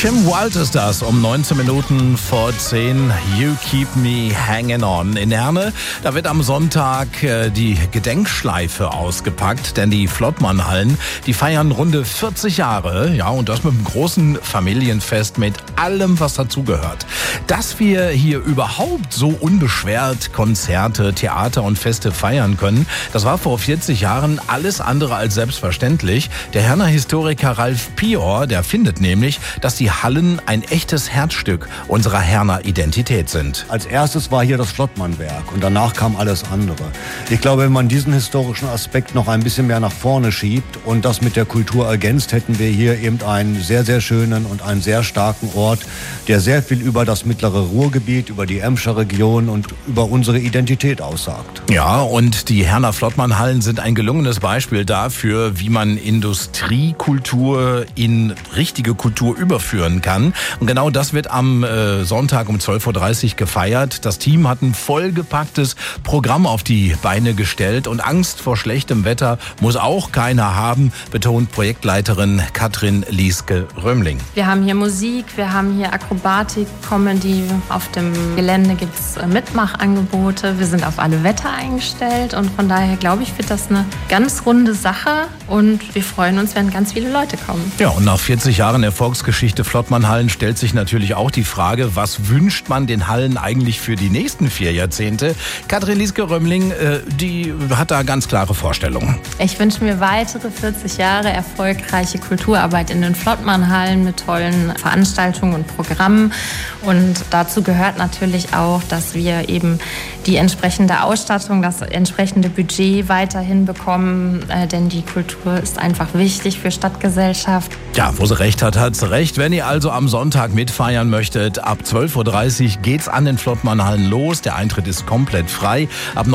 Kim Wilde ist das, um 19 Minuten vor 10. You Keep Me Hanging On. In Herne, da wird am Sonntag die Gedenkschleife ausgepackt, denn die Flottmannhallen, die feiern runde 40 Jahre, ja, und das mit einem großen Familienfest mit allem, was dazugehört. Dass wir hier überhaupt so unbeschwert Konzerte, Theater und Feste feiern können, das war vor 40 Jahren alles andere als selbstverständlich. Der Herner Historiker Ralf Pior, der findet nämlich, dass die Hallen ein echtes Herzstück unserer Herner Identität sind. Als erstes war hier das Flottmannwerk und danach kam alles andere. Ich glaube, wenn man diesen historischen Aspekt noch ein bisschen mehr nach vorne schiebt und das mit der Kultur ergänzt, hätten wir hier eben einen sehr, sehr schönen und einen sehr starken Ort, der sehr viel über das mittlere Ruhrgebiet, über die Emscher Region und über unsere Identität aussagt. Ja, und die Herner Flottmannhallen sind ein gelungenes Beispiel dafür, wie man Industriekultur in richtige Kultur überführen kann. Und genau das wird am Sonntag um 12.30 Uhr gefeiert. Das Team hat ein vollgepacktes Programm auf die Beine gestellt und Angst vor schlechtem Wetter muss auch keiner haben, betont Projektleiterin Katrin Lieske-Römling. Wir haben hier Musik, wir haben hier Akrobatik, Comedy. Auf dem Gelände gibt es Mitmachangebote. Wir sind auf alle Wetter eingestellt und von daher, glaube ich, wird das eine ganz runde Sache und wir freuen uns, wenn ganz viele Leute kommen. Ja, und nach 40 Jahren Erfolgsgeschichte Flottmannhallen stellt sich natürlich auch die Frage, was wünscht man den Hallen eigentlich für die nächsten 4 Jahrzehnte? Katrin Lieske-Römling, die hat da ganz klare Vorstellungen. Ich wünsche mir weitere 40 Jahre erfolgreiche Kulturarbeit in den Flottmannhallen mit tollen Veranstaltungen und Programmen. Und dazu gehört natürlich auch, dass wir eben die entsprechende Ausstattung, das entsprechende Budget weiterhin bekommen, denn die Kultur ist einfach wichtig für Stadtgesellschaft. Ja, wo sie recht hat, hat sie recht. Wenn ihr also am Sonntag mitfeiern möchtet, ab 12.30 Uhr geht's an den Flottmannhallen los. Der Eintritt ist komplett frei. Ab